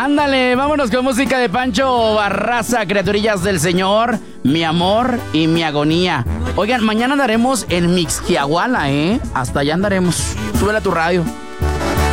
Ándale, vámonos con música de Pancho Barraza, criaturillas del Señor, mi amor y mi agonía. Oigan, mañana andaremos en Mixquiahuala, ¿eh? Hasta allá andaremos. Súbele a tu radio.